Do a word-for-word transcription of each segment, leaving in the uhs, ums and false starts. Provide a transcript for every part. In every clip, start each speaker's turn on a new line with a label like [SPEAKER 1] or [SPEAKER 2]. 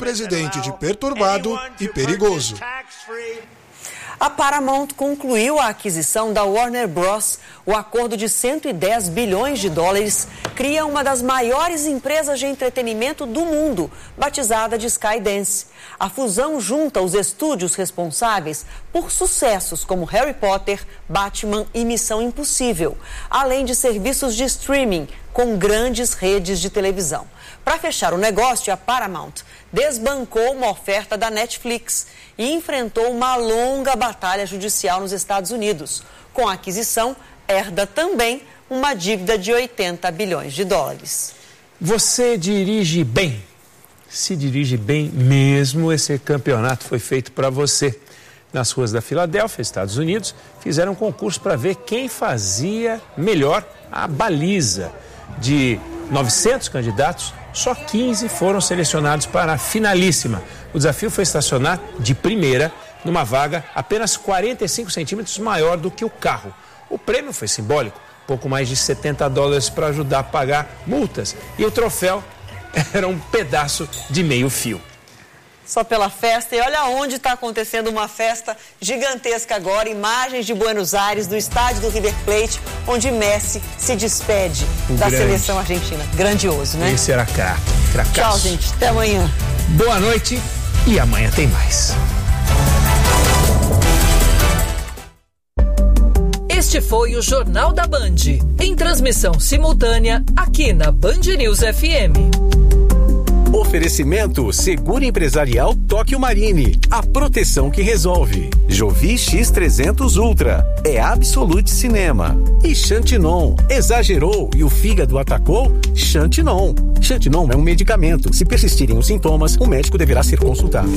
[SPEAKER 1] presidente de perturbado e perigoso.
[SPEAKER 2] A Paramount concluiu a aquisição da Warner Bros. O acordo de cento e dez bilhões de dólares cria uma das maiores empresas de entretenimento do mundo, batizada de Skydance. A fusão junta os estúdios responsáveis por sucessos como Harry Potter, Batman e Missão Impossível, além de serviços de streaming com grandes redes de televisão. Para fechar o negócio, a Paramount desbancou uma oferta da Netflix e enfrentou uma longa batalha judicial nos Estados Unidos. Com a aquisição, herda também uma dívida de oitenta bilhões de dólares.
[SPEAKER 3] Você dirige bem. Se dirige bem mesmo, esse campeonato foi feito para você. Nas ruas da Filadélfia, Estados Unidos, fizeram um concurso para ver quem fazia melhor a baliza. De novecentos candidatos, só quinze foram selecionados para a finalíssima. O desafio foi estacionar de primeira numa vaga apenas quarenta e cinco centímetros maior do que o carro. O prêmio foi simbólico, pouco mais de setenta dólares para ajudar a pagar multas. E o troféu era um pedaço de meio fio.
[SPEAKER 2] Só pela festa, e olha onde está acontecendo uma festa gigantesca agora, imagens de Buenos Aires, do estádio do River Plate, onde Messi se despede o da grande. Seleção argentina. Grandioso, né?
[SPEAKER 3] Esse era craque, cracaço.
[SPEAKER 2] Tchau, gente. Até amanhã.
[SPEAKER 3] Boa noite e amanhã tem mais.
[SPEAKER 4] Este foi o Jornal da Band, em transmissão simultânea aqui na Band News F M.
[SPEAKER 5] Oferecimento Seguro Empresarial Tóquio Marine, a proteção que resolve. Jovi X trezentos Ultra, é Absolute Cinema. E Xantinon, exagerou e o fígado atacou? Xantinon. Xantinon é um medicamento. Se persistirem os sintomas, o médico deverá ser consultado.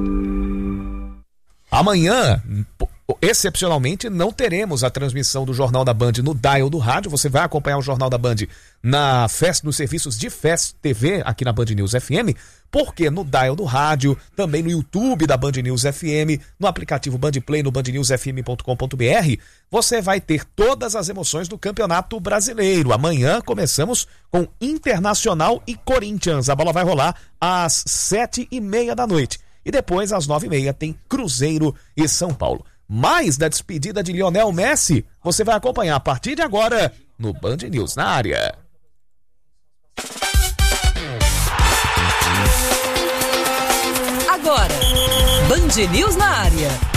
[SPEAKER 6] Amanhã, excepcionalmente, não teremos a transmissão do Jornal da Band no dial do rádio. Você vai acompanhar o Jornal da Band na Fest, nos serviços de Fest T V aqui na Band News F M, porque no dial do rádio, também no YouTube da Band News F M, no aplicativo Band Play, no band news f m ponto com ponto b r, você vai ter todas as emoções do Campeonato Brasileiro. Amanhã começamos com Internacional e Corinthians. A bola vai rolar às sete e meia da noite. E depois, às nove e meia, tem Cruzeiro e São Paulo. Mais da despedida de Lionel Messi, você vai acompanhar a partir de agora no Band News na área.
[SPEAKER 4] Agora, Band News na área.